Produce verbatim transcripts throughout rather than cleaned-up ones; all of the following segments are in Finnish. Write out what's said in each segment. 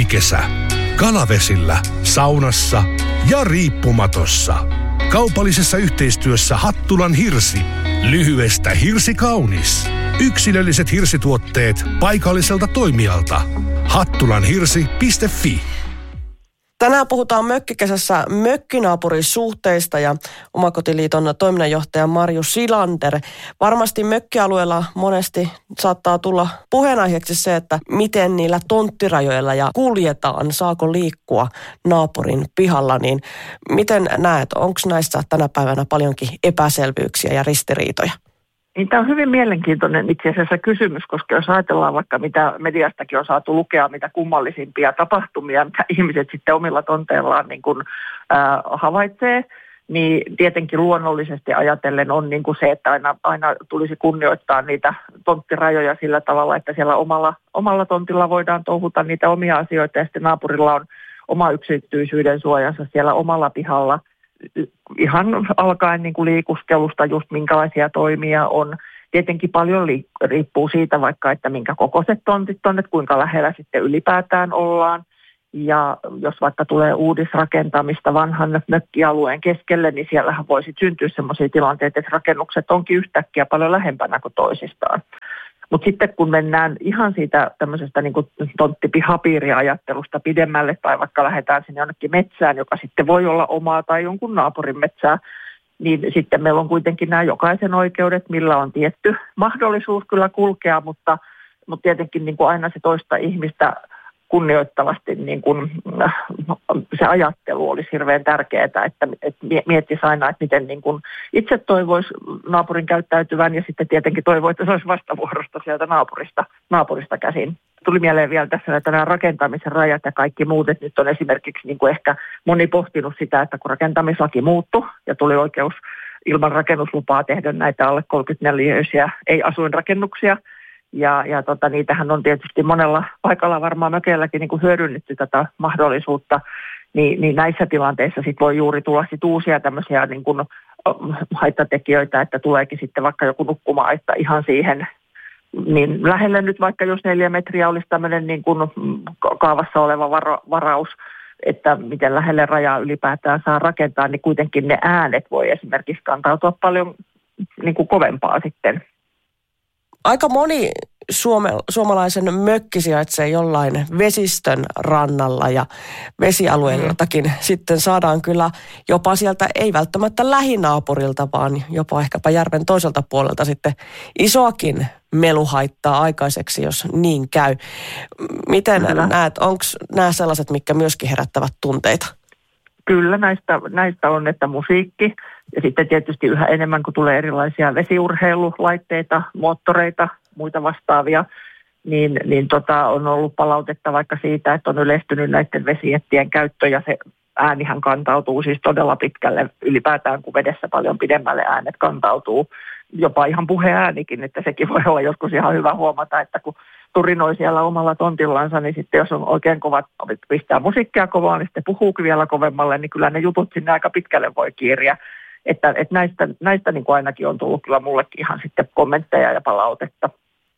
mökkikesä. Kalavesillä, saunassa ja riippumatossa. Kaupallisessa yhteistyössä Hattulan hirsi. Lyhyestä hirsi kaunis. Yksilölliset hirsituotteet paikalliselta toimijalta. hattulanhirsi piste fi. Tänään puhutaan mökkikesässä mökkinaapurisuhteista ja Omakotiliiton toiminnanjohtaja Marju Silander. Varmasti mökkialueella monesti saattaa tulla puheenaiheeksi se, että miten niillä tonttirajoilla ja kuljetaan, saako liikkua naapurin pihalla. Niin miten näet, onko näissä tänä päivänä paljonkin epäselvyyksiä ja ristiriitoja? Niin, tämä on hyvin mielenkiintoinen itse asiassa kysymys, koska jos ajatellaan vaikka mitä mediastakin on saatu lukea, mitä kummallisimpia tapahtumia, mitä ihmiset sitten omilla tonteillaan niin kuin, äh, havaitsee, niin tietenkin luonnollisesti ajatellen on niin kuin se, että aina, aina tulisi kunnioittaa niitä tonttirajoja sillä tavalla, että siellä omalla, omalla tontilla voidaan touhuta niitä omia asioita ja sitten naapurilla on oma yksityisyyden suojansa siellä omalla pihalla. Ihan alkaen niin kuin liikuskelusta just minkälaisia toimia on. Tietenkin paljon li- riippuu siitä vaikka, että minkä kokoiset tontit on, että kuinka lähellä sitten ylipäätään ollaan. Ja jos vaikka tulee uudisrakentamista vanhan mökkialueen keskelle, niin siellähän voisi syntyä sellaisia tilanteita, että rakennukset onkin yhtäkkiä paljon lähempänä kuin toisistaan. Mutta sitten kun mennään ihan siitä tämmöisestä niin kuin tonttipihapiiriajattelusta pidemmälle tai vaikka lähdetään sinne jonnekin metsään, joka sitten voi olla omaa tai jonkun naapurin metsää, niin sitten meillä on kuitenkin nämä jokaisen oikeudet, millä on tietty mahdollisuus kyllä kulkea, mutta, mutta tietenkin niin kuin aina se toista ihmistä kunnioittavasti niin kuin, se ajattelu olisi hirveän tärkeää, että, että miettisi aina, että miten niin kuin itse toivoisi naapurin käyttäytyvän ja sitten tietenkin toivoo, että se olisi vastavuorosta sieltä naapurista, naapurista käsin. Tuli mieleen vielä tässä, että nämä rakentamisen rajat ja kaikki muut, että nyt on esimerkiksi niin kuin ehkä moni pohtinut sitä, että kun rakentamislaki muuttui ja tuli oikeus ilman rakennuslupaa tehdä näitä alle kolmekymmentäneljä ei-asuinrakennuksia, Ja, ja tota, niitähän on tietysti monella paikalla varmaan mökeilläkin niin kuin hyödynnetty tätä mahdollisuutta, niin, niin näissä tilanteissa sit voi juuri tulla sit uusia tämmöisiä niin kuin haittatekijöitä, että tuleekin sitten vaikka joku nukkuma-aitta ihan siihen, niin lähelle nyt vaikka jos neljä metriä olisi tämmöinen niin kuin kaavassa oleva varo, varaus, että miten lähelle rajaa ylipäätään saa rakentaa, niin kuitenkin ne äänet voi esimerkiksi kantautua paljon niin kuin kovempaa sitten. Aika moni suome, suomalaisen mökki sijaitsee jollain vesistön rannalla ja vesialueiltakin mm. sitten saadaan kyllä jopa sieltä ei välttämättä lähinaapurilta, vaan jopa ehkäpä järven toiselta puolelta sitten isoakin meluhaittaa aikaiseksi, jos niin käy. Miten kyllä näet, onko nämä sellaiset, mitkä myöskin herättävät tunteita? Kyllä näistä, näistä on, että musiikki ja sitten tietysti yhä enemmän, kun tulee erilaisia vesiurheilulaitteita, moottoreita, muita vastaavia, niin, niin tota, on ollut palautetta vaikka siitä, että on yleistynyt näiden vesiettien käyttö ja se äänihän kantautuu siis todella pitkälle ylipäätään, kun vedessä paljon pidemmälle äänet kantautuu. Jopa ihan puheäänikin, että sekin voi olla joskus ihan hyvä huomata, että kun turinoi siellä omalla tontillansa, niin sitten jos on oikein kovat, pistää musiikkia kovaa, niin sitten puhuukin vielä kovemmalle, niin kyllä ne jutut sinne aika pitkälle voi kiiriä. Että, että näistä, näistä niin kuin ainakin on tullut kyllä mullekin ihan sitten kommentteja ja palautetta.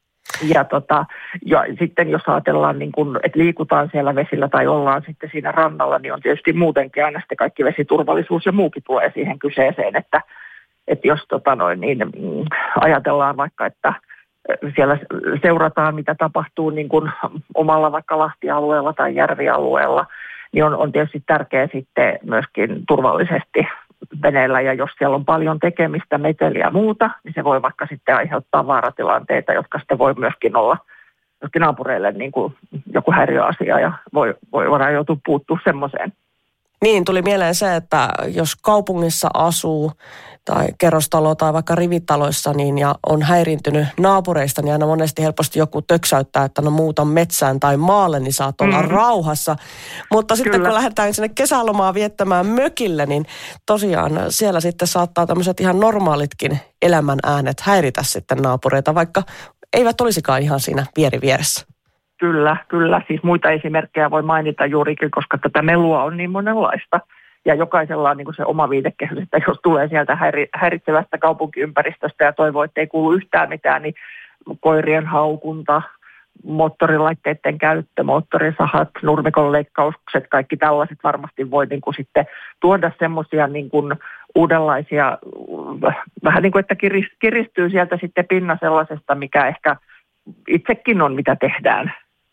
Ja, tota, ja sitten jos ajatellaan, niin kun, että liikutaan siellä vesillä tai ollaan sitten siinä rannalla, niin on tietysti muutenkin aina sitten kaikki vesiturvallisuus ja muukin tulee siihen kyseeseen, että, että jos tota noin, niin, ajatellaan vaikka, että siellä seurataan, mitä tapahtuu niin kuin omalla vaikka lahtialueella tai järvialueella, niin on, on tietysti tärkeää sitten myöskin turvallisesti veneellä. Ja jos siellä on paljon tekemistä, meteliä ja muuta, niin se voi vaikka sitten aiheuttaa vaaratilanteita, jotka sitten voi myöskin olla myöskin naapureille niin kuin joku häiriöasia ja voi, voi voidaan joutua puuttua semmoiseen. Niin, tuli mieleen se, että jos kaupungissa asuu tai kerrostalo tai vaikka rivitaloissa niin ja on häiriintynyt naapureista, niin aina monesti helposti joku töksäyttää, että no muutan metsään tai maalle, niin saat olla mm. rauhassa. Mutta sitten Kyllä. kun lähdetään sinne kesälomaa viettämään mökille, niin tosiaan siellä sitten saattaa tämmöiset ihan normaalitkin elämän äänet häiritä sitten naapureita, vaikka eivät olisikaan ihan siinä vieri vieressä. Kyllä, kyllä. Siis muita esimerkkejä voi mainita juurikin, koska tätä melua on niin monenlaista. Ja jokaisella on niin kuin se oma viitekehys, että jos tulee sieltä häiri, häiritsevästä kaupunkiympäristöstä ja toivoo, että ei kuulu yhtään mitään, niin koirien haukunta, moottorilaitteiden käyttö, moottorisahat, nurmikon leikkaukset, kaikki tällaiset varmasti voi niin kuin sitten tuoda semmoisia niin kuin uudenlaisia, vähän niin kuin että kiristyy sieltä sitten pinna sellaisesta, mikä ehkä itsekin on, mitä tehdään.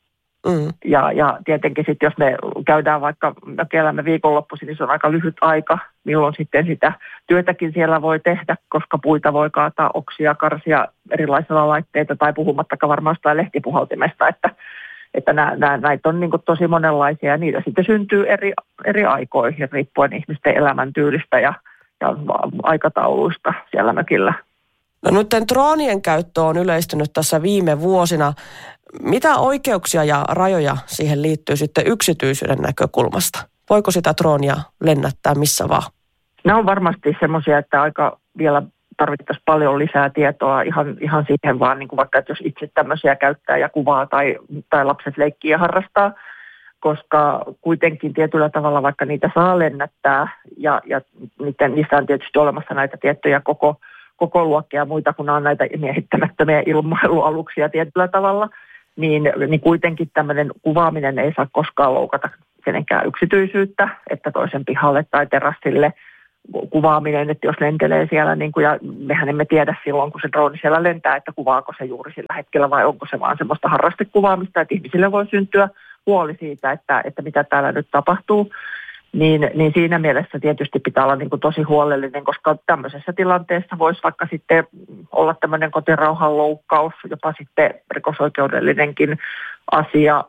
Mm. Ja, ja tietenkin sitten, jos me käydään vaikka elämme viikonloppuisin, niin se on aika lyhyt aika, milloin sitten sitä työtäkin siellä voi tehdä, koska puita voi kaataa, oksia, karsia erilaisilla laitteita tai puhumattakaan varmaan sitä lehtipuhaltimesta, että, että nää, nää, näitä on niin kuin tosi monenlaisia ja niitä sitten syntyy eri, eri aikoihin riippuen ihmisten elämäntyylistä ja, ja aikatauluista siellä mökillä. No nyt droonien käyttö on yleistynyt tässä viime vuosina. Mitä oikeuksia ja rajoja siihen liittyy sitten yksityisyyden näkökulmasta? Voiko sitä droonia lennättää missä vaan? Nämä on varmasti semmoisia, että aika vielä tarvittaisiin paljon lisää tietoa ihan, ihan siihen vaan, niin kuin vaikka että jos itse tämmöisiä käyttää ja kuvaa tai, tai lapset leikkii ja harrastaa, koska kuitenkin tietyllä tavalla vaikka niitä saa lennättää ja, ja niiden, niissä on tietysti olemassa näitä tiettyjä koko, koko luokkia ja muita, kun on näitä miehittämättömiä ilmailualuksia tietyllä tavalla, niin, niin kuitenkin tämmöinen kuvaaminen ei saa koskaan loukata kenenkään yksityisyyttä, että toisen pihalle tai terassille kuvaaminen, että jos lentelee siellä, niin kuin, ja mehän emme tiedä silloin, kun se drooni siellä lentää, että kuvaako se juuri sillä hetkellä vai onko se vaan semmoista harrastekuvaamista, että ihmisille voi syntyä huoli siitä, että, että mitä täällä nyt tapahtuu, niin, niin siinä mielessä tietysti pitää olla niin kuin tosi huolellinen, koska tämmöisessä tilanteessa voisi vaikka sitten olla tämmöinen kotirauhan loukkaus, jopa sitten rikosoikeudellinenkin asia.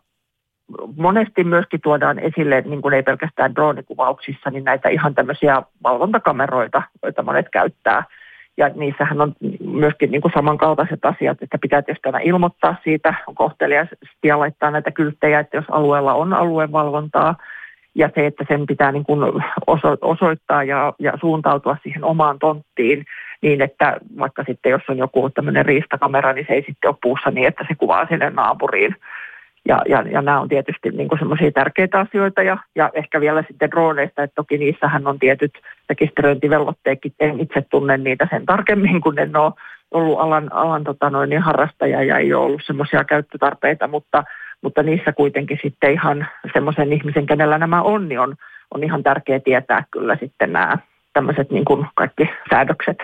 Monesti myöskin tuodaan esille, niin kuin ei pelkästään droonikuvauksissa, niin näitä ihan tämmöisiä valvontakameroita, joita monet käyttää. Ja niissähän on myöskin niin kuin samankaltaiset asiat, että pitää tietysti aina ilmoittaa siitä, on kohteliaasti ja laittaa näitä kylttejä, että jos alueella on aluevalvontaa. Ja se, että sen pitää niin kuin oso- osoittaa ja, ja suuntautua siihen omaan tonttiin niin, että vaikka sitten jos on joku tämmöinen riistakamera, niin se ei sitten ole puussa niin, että se kuvaa sinne naapuriin. Ja, ja, ja nämä on tietysti niin kuin semmoisia tärkeitä asioita ja, ja ehkä vielä sitten drooneista, että toki niissähän on tietyt rekisteröintivelvoitteetkin, en itse tunne niitä sen tarkemmin, kun en ole ollut alan, alan tota noin, niin harrastaja ja ei ole ollut semmoisia käyttötarpeita, mutta, mutta niissä kuitenkin sitten ihan semmoisen ihmisen, kenellä nämä on, niin on, on ihan tärkeää tietää kyllä sitten nämä tämmöiset niin kuin kaikki säädökset.